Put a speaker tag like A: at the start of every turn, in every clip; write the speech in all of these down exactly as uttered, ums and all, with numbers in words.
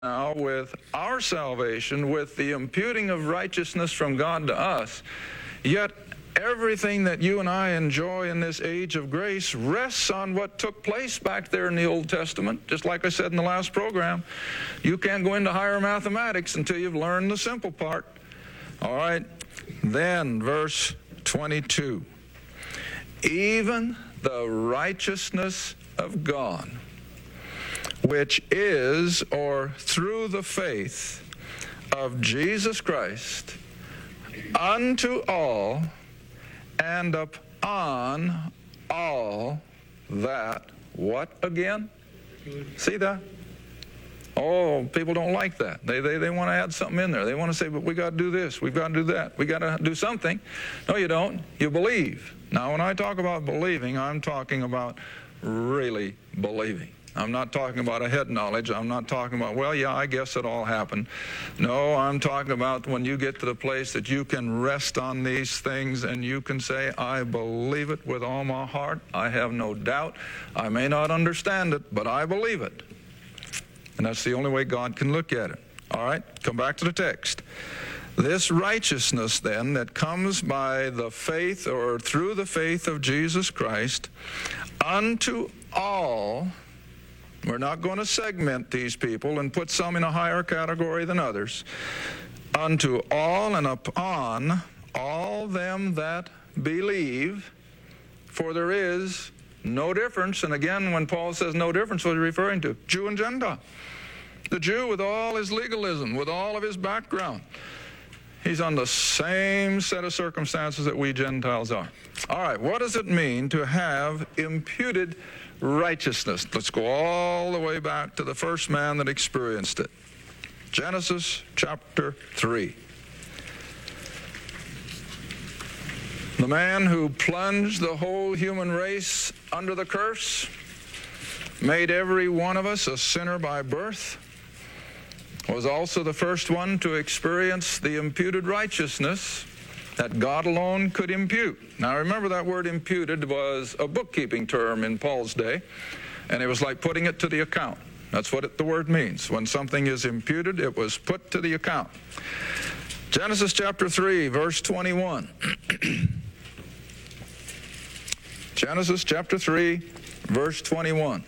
A: now with our salvation, with the imputing of righteousness from God to us, yet everything that you and I enjoy in this age of grace rests on what took place back there in the Old Testament. Just like I said in the last program, you can't go into higher mathematics until you've learned the simple part. All right, then verse twenty-two. Even the righteousness of God, which is, or through the faith of Jesus Christ, unto all and upon all that, what again? See that? Oh, people don't like that. They, they, they want to add something in there. They want to say, but we got to do this, we've got to do that, we got to do something. No, you don't. You believe. Now, when I talk about believing, I'm talking about really believing. I'm not talking about a head knowledge. I'm not talking about, well, yeah, I guess it all happened. No, I'm talking about when you get to the place that you can rest on these things and you can say, I believe it with all my heart. I have no doubt. I may not understand it, but I believe it. And that's the only way God can look at it. All right, come back to the text. This righteousness, then, that comes by the faith or through the faith of Jesus Christ, unto all. We're not going to segment these people and put some in a higher category than others. Unto all and upon all them that believe, for there is no difference. And again, when Paul says no difference, what is he referring to? Jew and Gentile. The Jew with all his legalism, with all of his background, he's on the same set of circumstances that we Gentiles are. All right, what does it mean to have imputed righteousness? Let's go all the way back to the first man that experienced it. Genesis chapter three. The man who plunged the whole human race under the curse, made every one of us a sinner by birth, was also the first one to experience the imputed righteousness that God alone could impute. Now remember, that word imputed was a bookkeeping term in Paul's day, and it was like putting it to the account. That's what it, the word means. When something is imputed, it was put to the account. Genesis chapter three, verse twenty-one. Genesis chapter three, verse twenty-one.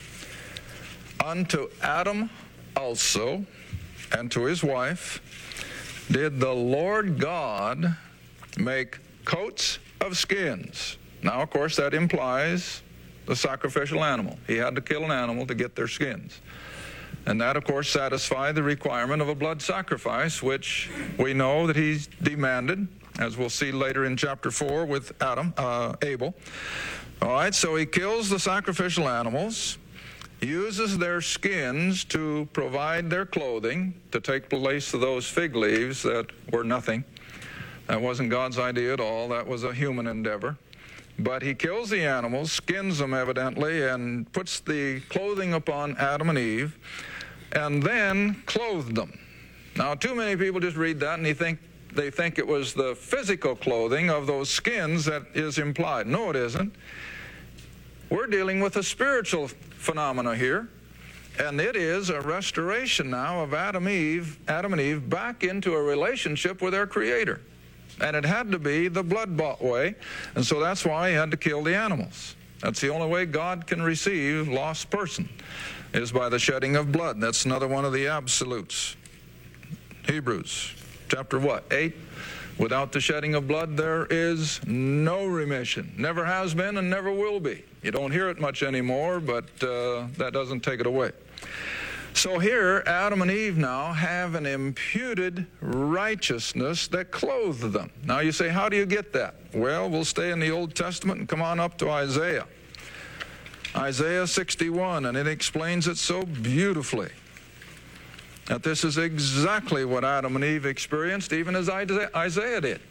A: Unto Adam also, and to his wife, did the Lord God make coats of skins. Now, of course, that implies the sacrificial animal. He had to kill an animal to get their skins. And that, of course, satisfied the requirement of a blood sacrifice, which we know that he demanded, as we'll see later in chapter four with Adam, uh, Abel. All right, so he kills the sacrificial animals, uses their skins to provide their clothing, to take place of those fig leaves that were nothing. That wasn't God's idea at all. That was a human endeavor. But he kills the animals, skins them evidently, and puts the clothing upon Adam and Eve, and then clothed them. Now, too many people just read that and they think, they think it was the physical clothing of those skins that is implied. No, it isn't. We're dealing with a spiritual phenomena here, and it is a restoration now of Adam, Eve, Adam and Eve back into a relationship with their Creator. And it had to be the blood-bought way, and so that's why he had to kill the animals. That's the only way God can receive lost person, is by the shedding of blood. That's another one of the absolutes. Hebrews chapter what? eight. Without the shedding of blood, there is no remission. Never has been and never will be. You don't hear it much anymore, but uh, that doesn't take it away. So here, Adam and Eve now have an imputed righteousness that clothed them. Now you say, how do you get that? Well, we'll stay in the Old Testament and come on up to Isaiah. Isaiah sixty-one, and it explains it so beautifully. That this is exactly what Adam and Eve experienced, even as Isaiah did.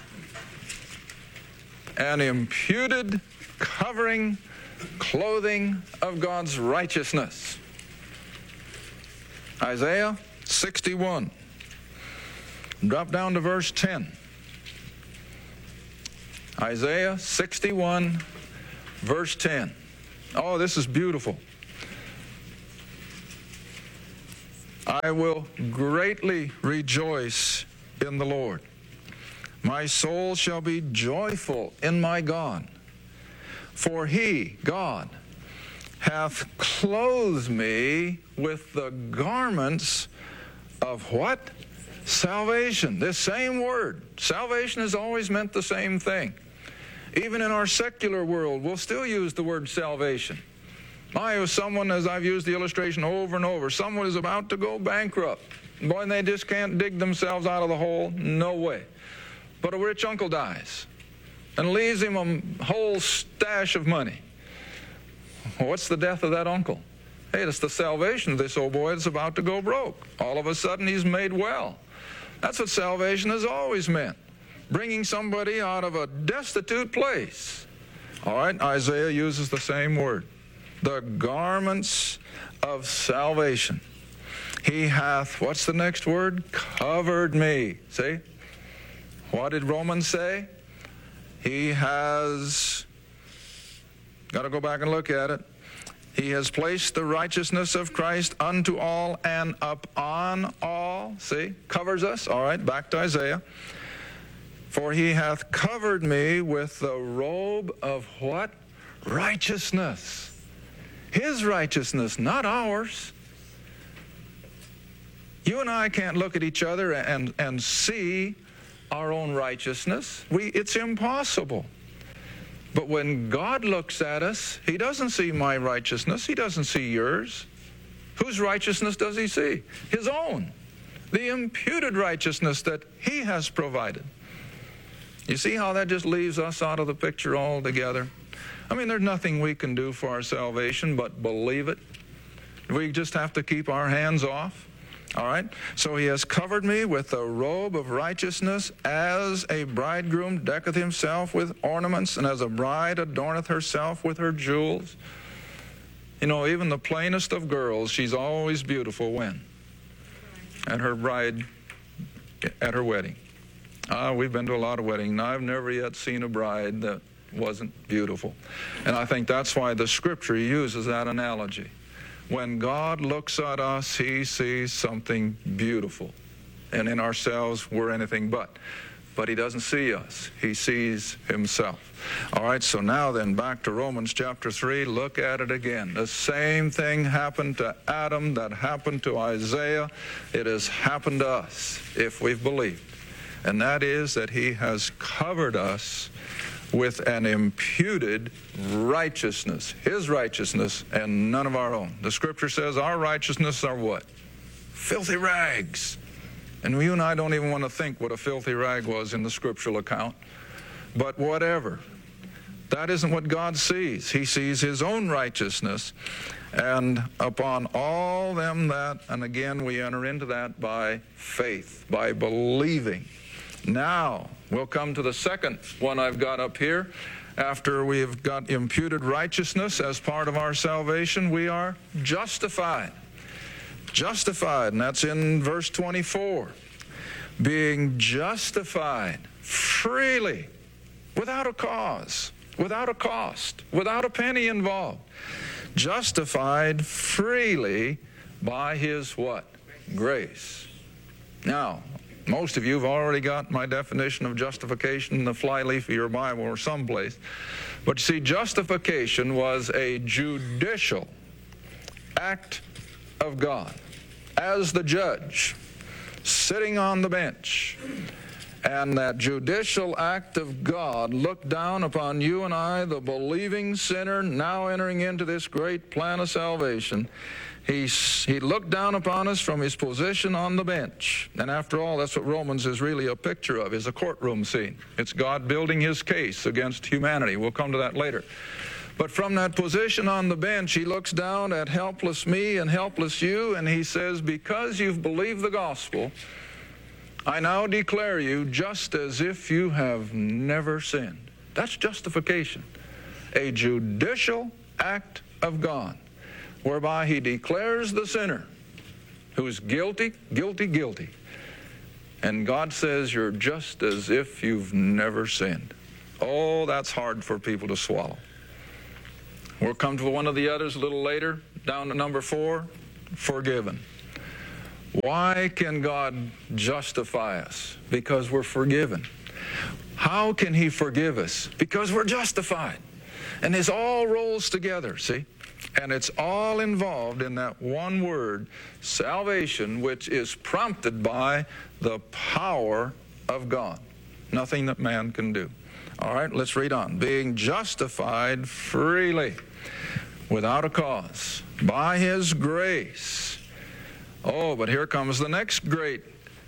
A: An imputed covering, clothing of God's righteousness. Isaiah sixty-one. Drop down to verse ten. Isaiah sixty-one, verse ten. Oh, this is beautiful. I will greatly rejoice in the Lord. My soul shall be joyful in my God. For he, God, hath clothed me with the garments of what? Salvation. This same word. Salvation has always meant the same thing. Even in our secular world, we'll still use the word salvation. I was someone, as I've used the illustration over and over, someone is about to go bankrupt. Boy, and they just can't dig themselves out of the hole. No way. But a rich uncle dies and leaves him a whole stash of money. What's the death of that uncle? Hey, it's the salvation of this old boy that's about to go broke. All of a sudden, he's made well. That's what salvation has always meant. Bringing somebody out of a destitute place. All right, Isaiah uses the same word. The garments of salvation. He hath, what's the next word? Covered me. See? What did Romans say? He has, got to go back and look at it. He has placed the righteousness of Christ unto all and upon all. See? Covers us. All right, back to Isaiah. For he hath covered me with the robe of what? Righteousness. His righteousness, not ours. You and I can't look at each other and, and see our own righteousness. We, it's impossible. But when God looks at us, he doesn't see my righteousness. He doesn't see yours. Whose righteousness does he see? His own. The imputed righteousness that he has provided. You see how that just leaves us out of the picture altogether? I mean, there's nothing we can do for our salvation but believe it. We just have to keep our hands off. All right? So he has covered me with a robe of righteousness, as a bridegroom decketh himself with ornaments, and as a bride adorneth herself with her jewels. You know, even the plainest of girls, she's always beautiful when? At her bride, at her wedding. Uh, we've been to a lot of weddings, and I've never yet seen a bride that wasn't beautiful. And I think that's why the Scripture uses that analogy. When God looks at us, he sees something beautiful. And in ourselves, we're anything but. But he doesn't see us. He sees himself. All right, so now then, back to Romans chapter three. Look at it again. The same thing happened to Adam that happened to Isaiah. It has happened to us if we've believed. And that is that he has covered us with an imputed righteousness, his righteousness, and none of our own. The Scripture says our righteousness are what? Filthy rags. And you and I don't even want to think what a filthy rag was in the scriptural account. But whatever. That isn't what God sees. He sees his own righteousness. And upon all them that, and again we enter into that by faith, by believing. Now, we'll come to the second one I've got up here. After we've got imputed righteousness as part of our salvation, we are justified. Justified, and that's in verse twenty-four. Being justified freely, without a cause, without a cost, without a penny involved. Justified freely by his what? Grace. Now, most of you have already got my definition of justification in the flyleaf of your Bible or someplace. But you see, justification was a judicial act of God as the judge sitting on the bench. And that judicial act of God looked down upon you and I, the believing sinner, now entering into this great plan of salvation. He, he looked down upon us from his position on the bench. And after all, that's what Romans is really a picture of, is a courtroom scene. It's God building his case against humanity. We'll come to that later. But from that position on the bench, he looks down at helpless me and helpless you, and he says, because you've believed the gospel, I now declare you just as if you have never sinned. That's justification. A judicial act of God, whereby he declares the sinner who's guilty, guilty, guilty. And God says you're just as if you've never sinned. Oh, that's hard for people to swallow. We'll come to one of the others a little later, down to number four, forgiven. Why can God justify us? Because we're forgiven. How can He forgive us? Because we're justified. And this all rolls together, see? And it's all involved in that one word, salvation, which is prompted by the power of God. Nothing that man can do. All right, let's read on. Being justified freely, without a cause, by His grace. Oh, but here comes the next great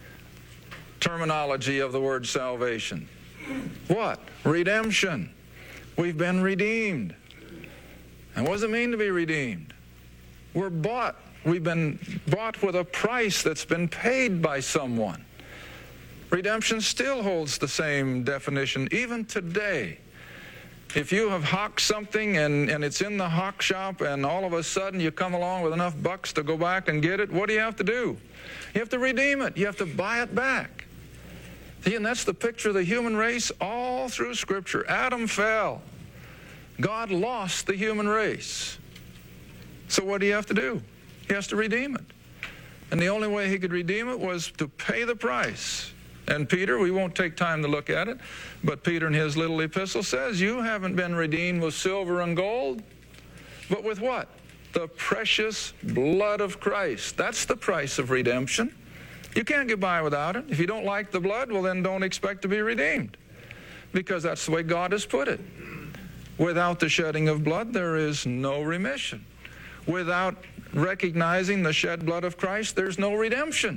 A: terminology of the word salvation. What? Redemption. We've been redeemed. And what does it mean to be redeemed? We're bought. We've been bought with a price that's been paid by someone. Redemption still holds the same definition even today. If you have hawked something and, and it's in the hawk shop and all of a sudden you come along with enough bucks to go back and get it, what do you have to do? You have to redeem it. You have to buy it back. See, and that's the picture of the human race all through Scripture. Adam fell. God lost the human race. So what do you have to do? He has to redeem it. And the only way He could redeem it was to pay the price. And Peter, we won't take time to look at it, but Peter in his little epistle says, you haven't been redeemed with silver and gold, but with what? The precious blood of Christ. That's the price of redemption. You can't get by without it. If you don't like the blood, well then don't expect to be redeemed, because that's the way God has put it. Without the shedding of blood, there is no remission. Without recognizing the shed blood of Christ, there's no redemption.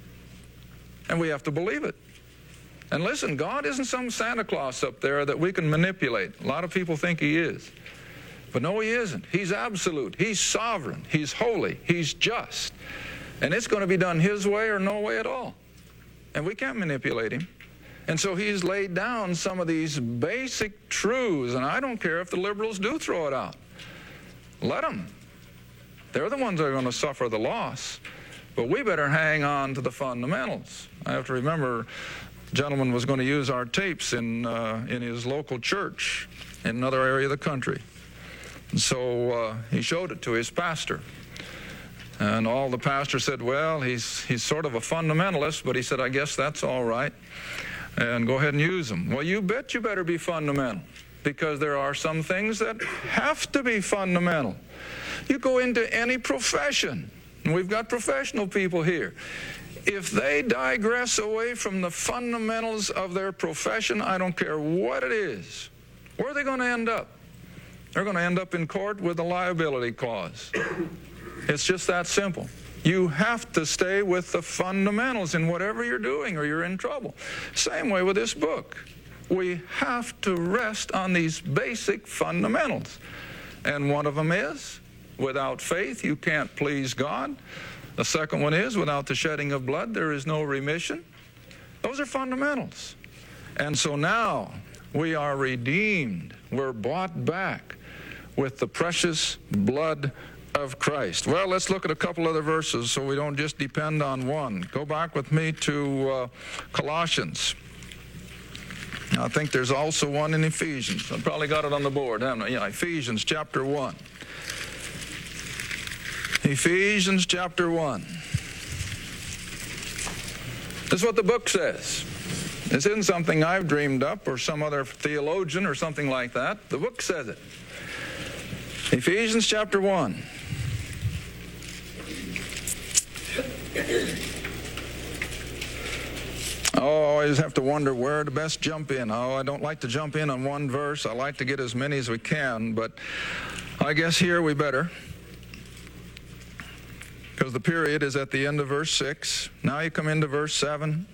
A: And we have to believe it. And listen, God isn't some Santa Claus up there that we can manipulate. A lot of people think He is. But no, He isn't. He's absolute. He's sovereign. He's holy. He's just. And it's going to be done His way or no way at all. And we can't manipulate Him. And so He's laid down some of these basic truths. And I don't care if the liberals do throw it out. Let them. They're the ones that are going to suffer the loss. But we better hang on to the fundamentals. I have to remember, a gentleman was going to use our tapes in uh, in his local church in another area of the country. And so uh, he showed it to his pastor. And all the pastor said, well, he's, he's sort of a fundamentalist, but he said, I guess that's all right. And go ahead and use them. Well, you bet you better be fundamental, because there are some things that have to be fundamental. You go into any profession. And we've got professional people here. If they digress away from the fundamentals of their profession, I don't care what it is, where are they going to end up? They're going to end up in court with a liability clause. It's just that simple. You have to stay with the fundamentals in whatever you're doing or you're in trouble. Same way with this book. We have to rest on these basic fundamentals. And one of them is, without faith, you can't please God. The second one is, without the shedding of blood, there is no remission. Those are fundamentals. And so now we are redeemed. We're bought back with the precious blood of Christ. Well, let's look at a couple other verses so we don't just depend on one. Go back with me to uh, Colossians. I think there's also one in Ephesians. I probably got it on the board, haven't I? Yeah, Ephesians chapter one. Ephesians chapter one. This is what the book says. This isn't something I've dreamed up or some other theologian or something like that. The book says it. Ephesians chapter one. Oh, I always have to wonder where to best jump in. Oh, I don't like to jump in on one verse. I like to get as many as we can, but I guess here we better, because the period is at the end of verse six. Now you come into verse seven.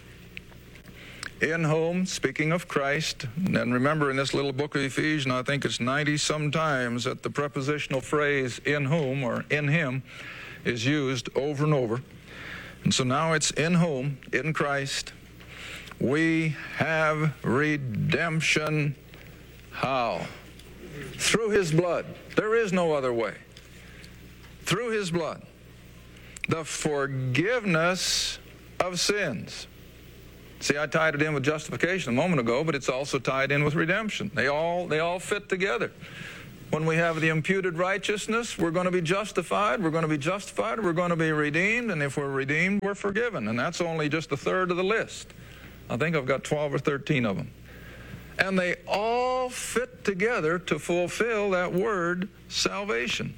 A: In whom, speaking of Christ, and remember in this little book of Ephesians, I think it's ninety some times that the prepositional phrase in whom or in him is used over and over. And so now it's in whom, in Christ, we have redemption. How? Through His blood. There is no other way. Through His blood. The forgiveness of sins. See, I tied it in with justification a moment ago, but it's also tied in with redemption. They all, they all fit together. When we have the imputed righteousness, we're going to be justified, we're going to be justified, we're going to be redeemed, and if we're redeemed, we're forgiven. And that's only just a third of the list. I think I've got twelve or thirteen of them. And they all fit together to fulfill that word, salvation.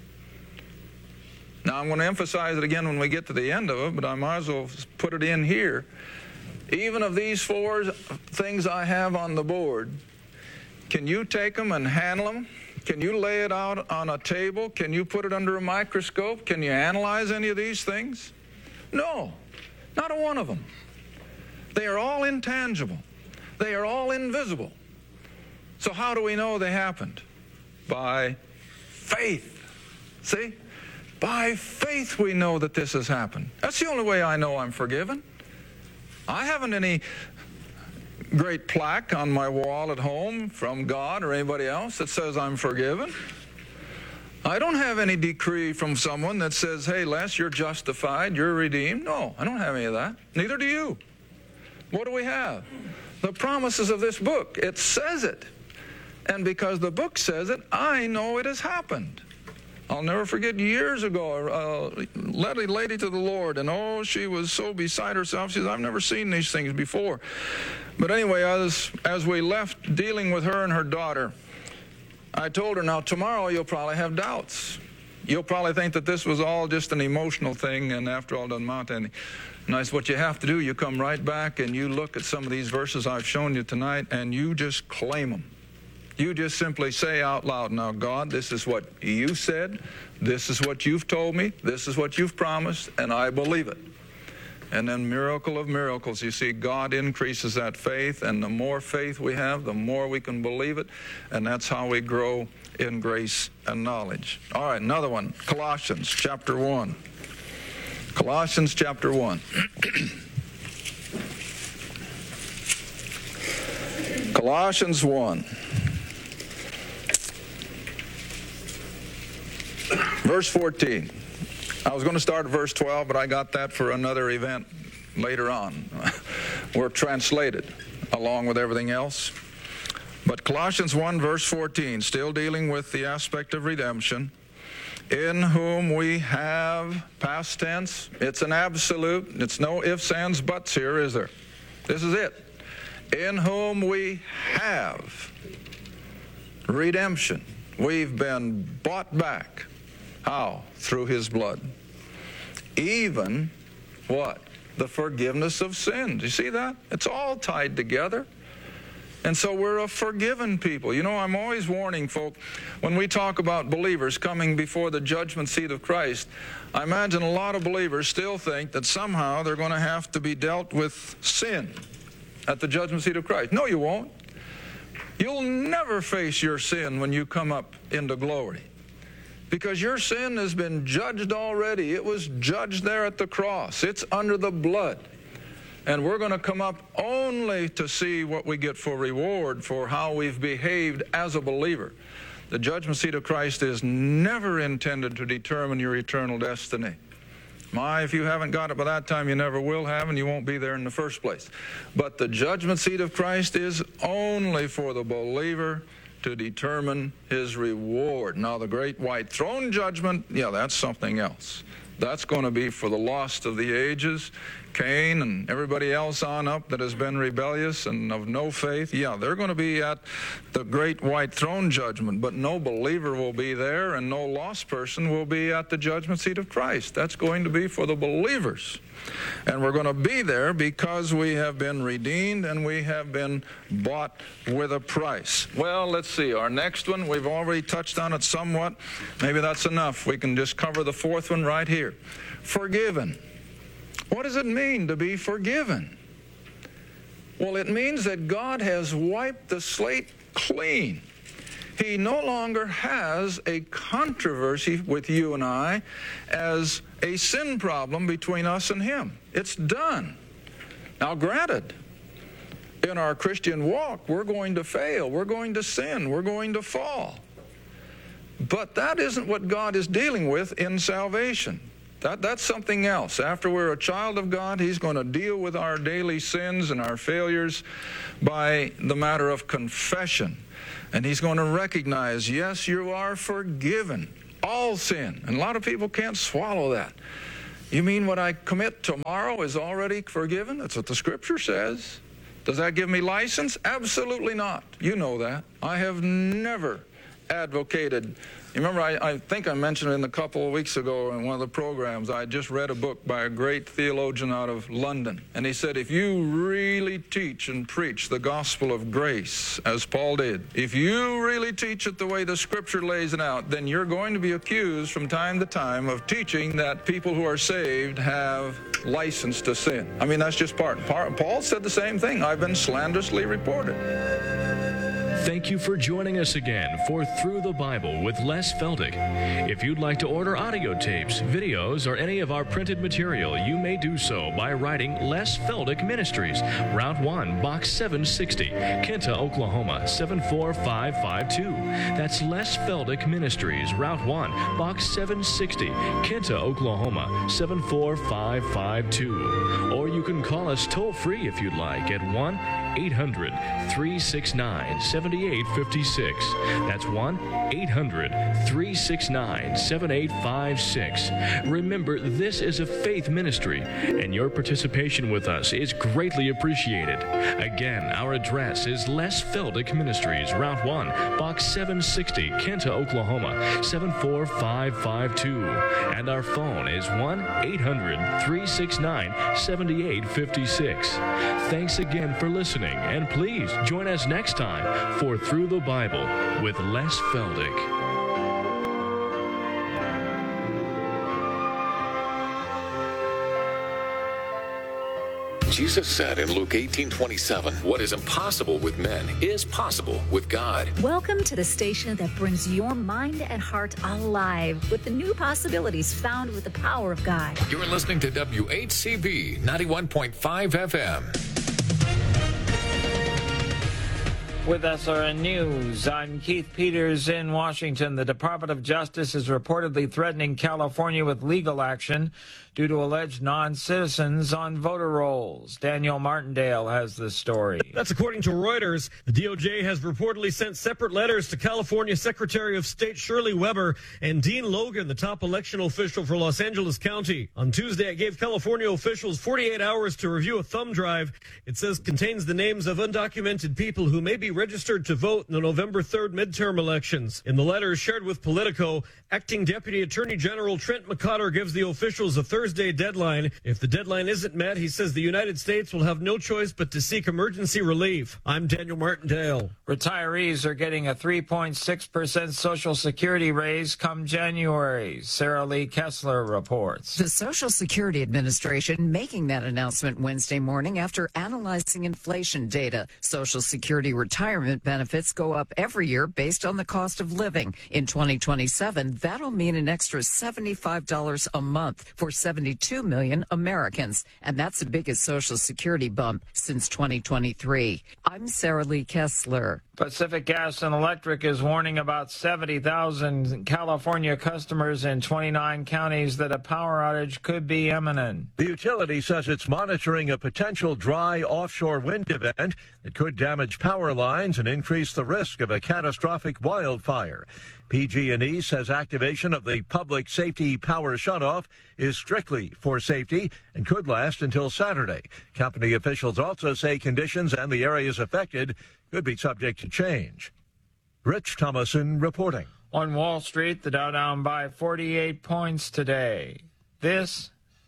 A: Now, I'm going to emphasize it again when we get to the end of it, but I might as well put it in here. Even of these four things I have on the board, can you take them and handle them? Can you lay it out on a table? Can you put it under a microscope? Can you analyze any of these things? No, not a one of them. They are all intangible. They are all invisible. So how do we know they happened? By faith. See? By faith we know that this has happened. That's the only way I know I'm forgiven. I haven't any great plaque on my wall at home from God or anybody else that says I'm forgiven. I don't have any decree from someone that says, hey, Les, you're justified, you're redeemed. No, I don't have any of that. Neither do you. What do we have? The promises of this book. It says it. And because the book says it, I know it has happened. I'll never forget years ago, uh, led a lady to the Lord, and oh, she was so beside herself. She said, I've never seen these things before. But anyway, as, as we left dealing with her and her daughter, I told her, now tomorrow you'll probably have doubts. You'll probably think that this was all just an emotional thing, and after all, it doesn't amount to anything. And that's what you have to do. You come right back and you look at some of these verses I've shown you tonight, and you just claim them. You just simply say out loud, now, God, this is what you said, this is what you've told me, this is what you've promised, and I believe it. And then, miracle of miracles, you see, God increases that faith, and the more faith we have, the more we can believe it, and that's how we grow in grace and knowledge. All right, another one, Colossians chapter one. Colossians chapter one. Colossians one. Verse fourteen. I was going to start at verse twelve, but I got that for another event later on. We're translated along with everything else. But Colossians one, verse fourteen, still dealing with the aspect of redemption, in whom we have, past tense, it's an absolute, it's no ifs, ands, buts here, is there? This is it. In whom we have redemption. We've been bought back. How? Through his blood. Even, what? The forgiveness of sins. You see that? It's all tied together. And so we're a forgiven people. You know, I'm always warning folk, when we talk about believers coming before the judgment seat of Christ, I imagine a lot of believers still think that somehow they're going to have to be dealt with sin at the judgment seat of Christ. No, you won't. You'll never face your sin when you come up into glory, because your sin has been judged already. It was judged there at the cross. It's under the blood. And we're going to come up only to see what we get for reward for how we've behaved as a believer. The judgment seat of Christ is never intended to determine your eternal destiny. My, if you haven't got it by that time, you never will have, and you won't be there in the first place. But the judgment seat of Christ is only for the believer to determine his reward. Now, the great white throne judgment, yeah, that's something else. That's going to be for the lost of the ages, Cain and everybody else on up that has been rebellious and of no faith. Yeah, they're going to be at the great white throne judgment, but no believer will be there, and no lost person will be at the judgment seat of Christ. That's going to be for the believers. And we're going to be there because we have been redeemed and we have been bought with a price. Well, let's see. Our next one, we've already touched on it somewhat. Maybe that's enough. We can just cover the fourth one right here. Forgiven. What does it mean to be forgiven? Well, it means that God has wiped the slate clean. He no longer has a controversy with you and I as a sin problem between us and him. It's done. Now, granted, in our Christian walk, we're going to fail. We're going to sin. We're going to fall. But that isn't what God is dealing with in salvation. That, that's something else. After we're a child of God, he's going to deal with our daily sins and our failures by the matter of confession. And he's going to recognize, yes, you are forgiven. All sin. And a lot of people can't swallow that. You mean what I commit tomorrow is already forgiven? That's what the Scripture says. Does that give me license? Absolutely not. You know that. I have never advocated. You remember, I, I think I mentioned it in a couple of weeks ago in one of the programs, I just read a book by a great theologian out of London. And he said, if you really teach and preach the gospel of grace, as Paul did, if you really teach it the way the Scripture lays it out, then you're going to be accused from time to time of teaching that people who are saved have license to sin. I mean, that's just part. Paul said the same thing. I've been slanderously reported.
B: Thank you for joining us again for Through the Bible with Les Feldick. If you'd like to order audio tapes, videos, or any of our printed material, you may do so by writing Les Feldick Ministries, Route one, Box seven sixty, Kenta, Oklahoma, seven four five five two. That's Les Feldick Ministries, Route one, Box seven sixty, Kenta, Oklahoma, seven four five five two. Or you can call us toll-free if you'd like at one eight hundred, three six nine, seven eight five six. That's one eight hundred, three six nine, seven eight five six. Remember, this is a faith ministry, and your participation with us is greatly appreciated. Again, our address is Les Feldick Ministries, Route one, Box seven sixty, Kenta, Oklahoma, seven four five five two. And our phone is one eight hundred, three six nine, seven eight five six. Thanks again for listening. And please join us next time for Through the Bible with Les Feldick.
C: Jesus said in Luke eighteen twenty-seven, what is impossible with men is possible with God.
D: Welcome to the station that brings your mind and heart alive with the new possibilities found with the power of God.
C: You're listening to W H C B ninety-one point five F M.
E: With S R N News, I'm Keith Peters in Washington. The Department of Justice is reportedly threatening California with legal action due to alleged non-citizens on voter rolls. Daniel Martindale has the story.
F: That's according to Reuters. The D O J has reportedly sent separate letters to California Secretary of State Shirley Weber and Dean Logan, the top election official for Los Angeles County. On Tuesday, it gave California officials forty-eight hours to review a thumb drive. It says contains the names of undocumented people who may be registered to vote in the November third midterm elections. In the letter shared with Politico, Acting Deputy Attorney General Trent McCotter gives the officials a Thursday deadline. If the deadline isn't met, he says the United States will have no choice but to seek emergency relief. I'm Daniel Martindale.
E: Retirees are getting a three point six percent Social Security raise come January. Sarah Lee Kessler reports.
G: The Social Security Administration making that announcement Wednesday morning after analyzing inflation data. Social Security retirement benefits go up every year based on the cost of living. In twenty twenty-seven, that'll mean an extra seventy-five dollars a month for seventy-two million Americans, and that's the biggest Social Security bump since twenty twenty-three. I'm Sarah Lee Kessler.
E: Pacific Gas and Electric is warning about seventy thousand California customers in twenty-nine counties that a power outage could be imminent.
H: The utility says it's monitoring a potential dry offshore wind event that could damage power lines and increase the risk of a catastrophic wildfire. P G and E says activation of the public safety power shutoff is strictly for safety and could last until Saturday. Company officials also say conditions and the areas affected could be subject to change. Rich Thomason reporting.
E: On Wall Street, the Dow down by forty-eight points today. This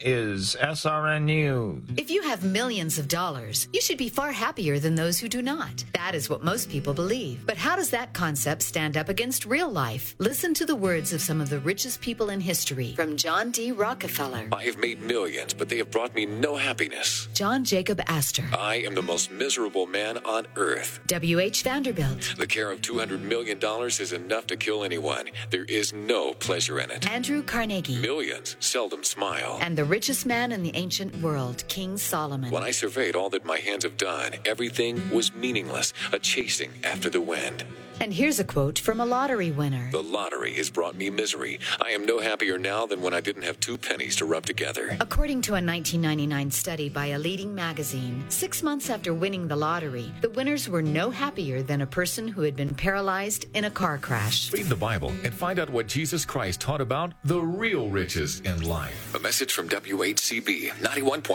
E: is S R N News.
I: If you have millions of dollars, you should be far happier than those who do not. That is what most people believe. But how does that concept stand up against real life? Listen to the words of some of the richest people in history from John D. Rockefeller.
C: I have made millions, but they have brought me no happiness.
I: John Jacob Astor.
C: I am the most miserable man on earth.
I: W H Vanderbilt.
C: The care of two hundred million dollars is enough to kill anyone. There is no pleasure in it.
I: Andrew Carnegie.
C: Millions seldom smile.
I: And the richest man in the ancient world, King Solomon.
C: When I surveyed all that my hands have done, everything was meaningless, a chasing after the wind.
I: And here's a quote from a lottery winner.
C: The lottery has brought me misery. I am no happier now than when I didn't have two pennies to rub together.
I: According to a nineteen ninety-nine study by a leading magazine, six months after winning the lottery, the winners were no happier than a person who had been paralyzed in a car crash.
C: Read the Bible and find out what Jesus Christ taught about the real riches in life. A message from W H C B ninety-one point